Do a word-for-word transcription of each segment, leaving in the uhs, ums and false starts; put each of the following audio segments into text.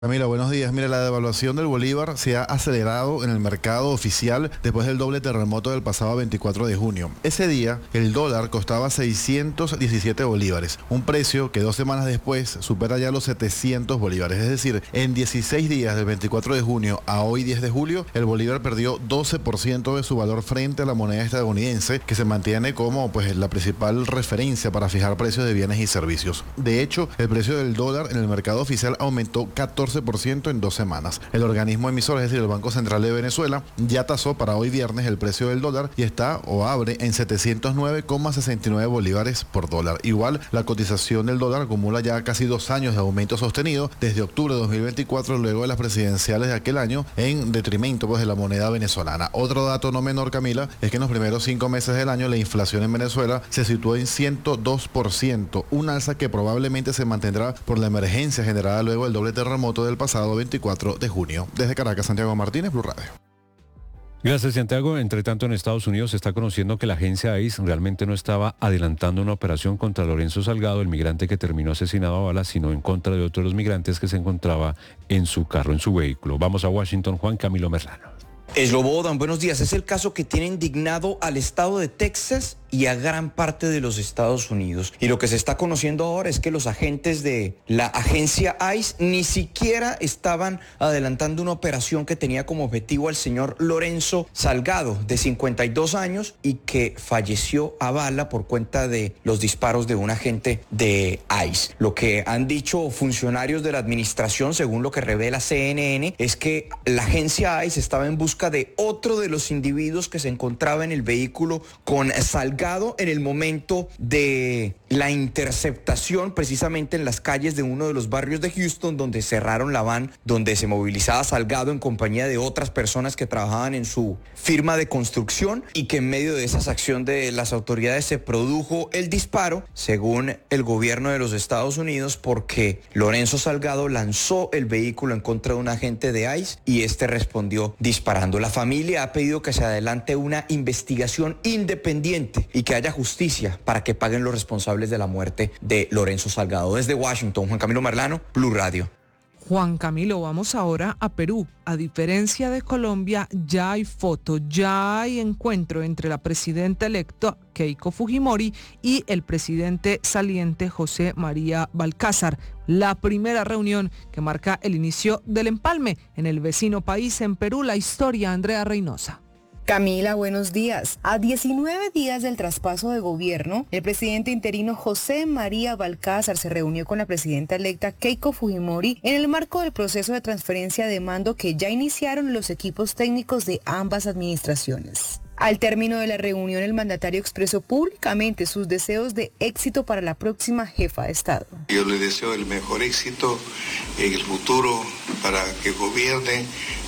Camila, buenos días. Mira, la devaluación del bolívar se ha acelerado en el mercado oficial después del doble terremoto del pasado veinticuatro de junio. Ese día, el dólar costaba seiscientos diecisiete bolívares, un precio que dos semanas después supera ya los setecientos bolívares. Es decir, en dieciséis días del veinticuatro de junio a hoy diez de julio, el bolívar perdió doce por ciento de su valor frente a la moneda estadounidense, que se mantiene como pues, la principal referencia para fijar precios de bienes y servicios. De hecho, el precio del dólar en el mercado oficial aumentó catorce por ciento en dos semanas. El organismo emisor, es decir, el Banco Central de Venezuela, ya tasó para hoy viernes el precio del dólar y está o abre en setecientos nueve coma sesenta y nueve bolívares por dólar. Igual, la cotización del dólar acumula ya casi dos años de aumento sostenido desde octubre de dos mil veinticuatro, luego de las presidenciales de aquel año, en detrimento pues, de la moneda venezolana. Otro dato no menor, Camila, es que en los primeros cinco meses del año la inflación en Venezuela se situó en ciento dos por ciento, un alza que probablemente se mantendrá por la emergencia generada luego del doble terremoto del pasado veinticuatro de junio. Desde Caracas, Santiago Martínez, Blue Radio. Gracias, Santiago. Entre tanto, en Estados Unidos se está conociendo que la agencia I C E realmente no estaba adelantando una operación contra Lorenzo Salgado, el migrante que terminó asesinado a balas, sino en contra de otro de los migrantes que se encontraba en su carro, en su vehículo. Vamos a Washington, Juan Camilo Merlano. Eslobodan, buenos días. Es el caso que tiene indignado al estado de Texas y a gran parte de los Estados Unidos. Y lo que se está conociendo ahora es que los agentes de la agencia I C E ni siquiera estaban adelantando una operación que tenía como objetivo al señor Lorenzo Salgado, de cincuenta y dos años, y que falleció a bala por cuenta de los disparos de un agente de I C E. Lo que han dicho funcionarios de la administración, según lo que revela C N N, es que la agencia I C E estaba en busca de otro de los individuos que se encontraba en el vehículo con Salgado en el momento de la interceptación, precisamente en las calles de uno de los barrios de Houston, donde cerraron la van donde se movilizaba Salgado en compañía de otras personas que trabajaban en su firma de construcción, y que en medio de esa acción de las autoridades se produjo el disparo, según el gobierno de los Estados Unidos, porque Lorenzo Salgado lanzó el vehículo en contra de un agente de I C E y este respondió disparando. La familia ha pedido que se adelante una investigación independiente y que haya justicia para que paguen los responsables de la muerte de Lorenzo Salgado. Desde Washington, Juan Camilo Merlano, Blue Radio. Juan Camilo, vamos ahora a Perú. A diferencia de Colombia, ya hay foto, ya hay encuentro entre la presidenta electa Keiko Fujimori y el presidente saliente José María Balcázar. La primera reunión que marca el inicio del empalme en el vecino país, en Perú. La historia, Andrea Reynosa. Camila, buenos días. A diecinueve días del traspaso de gobierno, el presidente interino José María Balcázar se reunió con la presidenta electa Keiko Fujimori en el marco del proceso de transferencia de mando que ya iniciaron los equipos técnicos de ambas administraciones. Al término de la reunión, el mandatario expresó públicamente sus deseos de éxito para la próxima jefa de Estado. Yo le deseo el mejor éxito en el futuro para que gobierne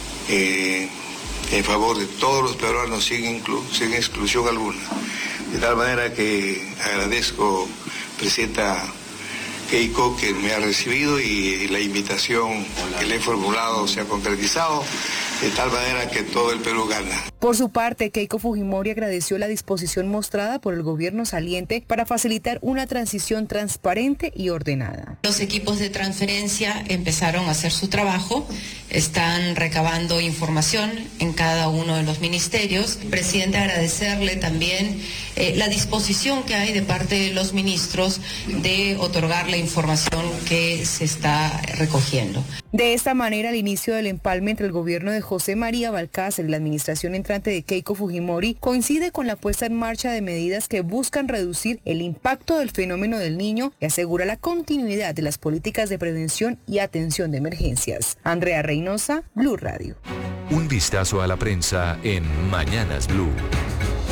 eh, en favor de todos los peruanos sin, inclu- sin exclusión alguna. De tal manera que agradezco, presidenta Keiko, que me ha recibido y, y la invitación que le he formulado se ha concretizado, de tal manera que todo el Perú gana. Por su parte, Keiko Fujimori agradeció la disposición mostrada por el gobierno saliente para facilitar una transición transparente y ordenada. Los equipos de transferencia empezaron a hacer su trabajo, están recabando información en cada uno de los ministerios. Presidente, agradecerle también eh, la disposición que hay de parte de los ministros de otorgar la información que se está recogiendo. De esta manera, el inicio del empalme entre el gobierno de José María Balcázar y la administración entrante de Keiko Fujimori coincide con la puesta en marcha de medidas que buscan reducir el impacto del fenómeno del Niño y asegura la continuidad de las políticas de prevención y atención de emergencias. Andrea Reynosa, Blue Radio. Un vistazo a la prensa en Mañanas Blue.